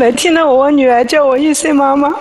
没听到我女儿叫我一声妈妈。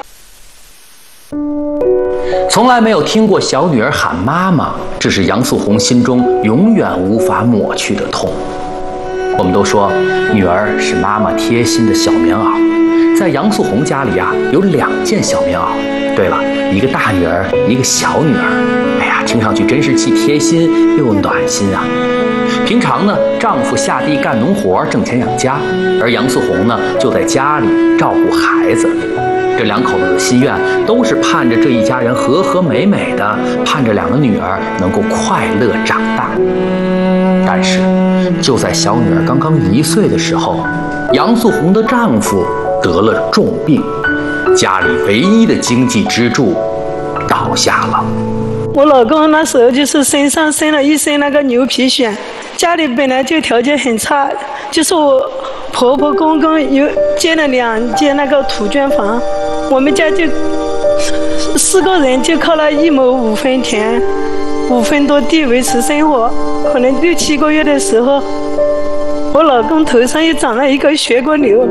从来没有听过小女儿喊妈妈，这是杨素红心中永远无法抹去的痛。我们都说女儿是妈妈贴心的小棉袄，在杨素红家里啊，有2件小棉袄。对了，一个大女儿，一个小女儿。哎呀，听上去真是既贴心又暖心啊！平常呢，丈夫下地干农活挣钱养家，而杨素红呢就在家里照顾孩子。这2口子的心愿都是盼着这一家人和和美美的，盼着2个女儿能够快乐长大。但是，就在小女儿刚刚1岁的时候，杨素红的丈夫得了重病，家里唯一的经济支柱倒下了。 我老公那时候就是身上生了一身那个牛皮癣，家里本来就条件很差，就是我婆婆公公有建了2间那个土砖房，我们家就4个人就靠了1亩5分田，5分多地维持生活。可能6、7个月的时候，我老公头上又长了一个血管瘤，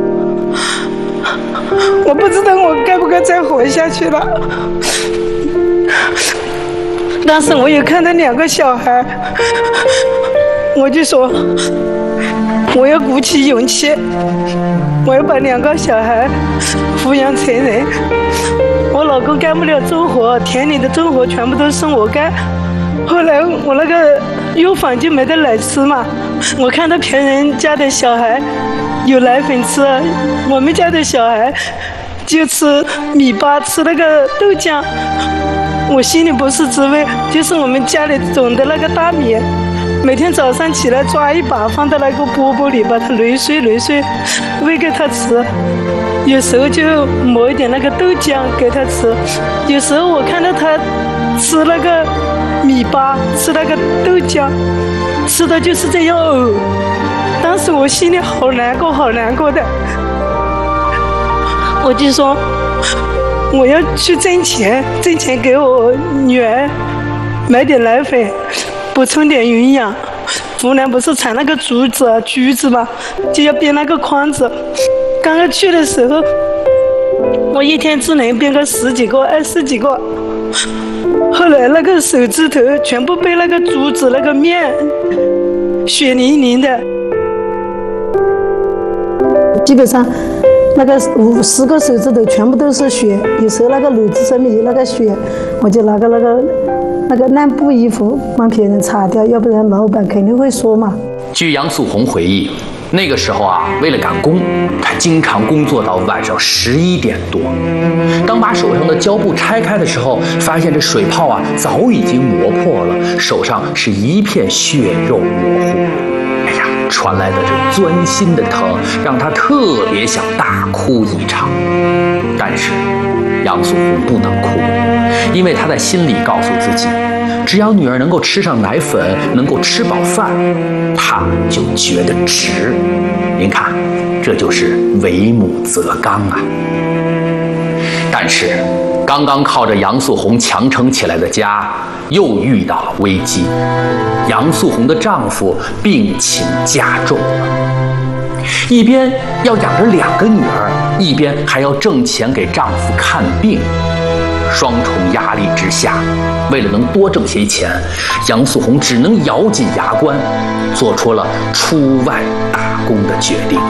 我不知道我该不该再活下去了。当时我有看到2个小孩，我就说我要鼓起勇气，我要把2个小孩抚养成人。我老公干不了重活，田里的重活全部都是我干。后来我那个药房就没得奶吃嘛，我看到别人家的小孩有奶粉吃，我们家的小孩就吃米粑，吃那个豆浆，我心里不是滋味。就是我们家里种的那个大米，每天早上起来抓一把放到那个饽饽里，把它擂碎喂给他吃。有时候就磨一点那个豆浆给他吃，有时候我看到他吃那个米粑，吃那个豆浆，吃的就是这样呕。当时我心里好难过的，我就说我要去挣钱给我女儿买点奶粉，补充点营养。湖南不是产那个竹子啊、橘子嘛，就要编那个筐子。刚刚去的时候，我一天只能编个10几个、20几个。后来那个手指头全部被那个竹子那个面血淋淋的，基本上那个10个手指头全部都是血。有时候那个篓子上面有那个血，我就拿个那个烂布衣服帮别人擦掉，要不然老板肯定会说嘛。 据杨素红回忆，那个时候啊，为了赶工，她经常工作到晚上11点多。当把手上的胶布拆开的时候，发现这水泡啊早已经磨破了，手上是一片血肉模糊。哎呀，传来的这钻心的疼，让她特别想大哭一场。但是杨素红不能哭，因为她在心里告诉自己，只要女儿能够吃上奶粉，能够吃饱饭，她就觉得值。您看，这就是为母则刚啊。但是，刚刚靠着杨素红强撑起来的家，又遇到了危机。杨素红的丈夫病情加重了，一边要养着2个女儿，一边还要挣钱给丈夫看病。双重压力之下，为了能多挣些钱，杨素红只能咬紧牙关，做出了出外打工的决定。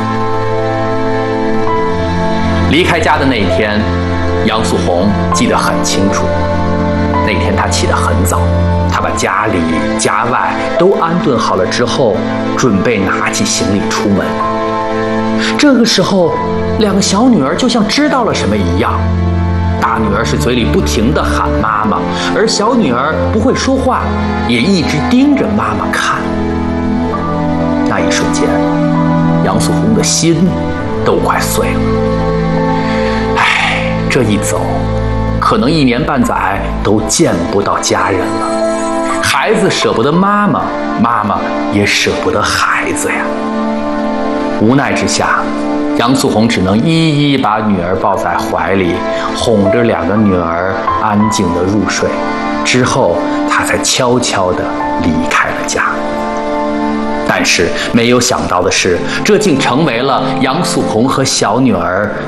离开家的那一天，杨素红记得很清楚。那天她起得很早，她把家里家外都安顿好了之后，准备拿起行李出门。这个时候，2个小女儿就像知道了什么一样。大女儿是嘴里不停地喊妈妈，而小女儿不会说话，也一直盯着妈妈看。那一瞬间，杨素红的心都快碎了。唉，这一走，可能1年半载都见不到家人了。孩子舍不得妈妈，妈妈也舍不得孩子呀。无奈之下，杨素红只能一一把女儿抱在怀里，哄着2个女儿安静地入睡。之后，她才悄悄地离开了家。但是没有想到的是，这竟成为了杨素红和小女儿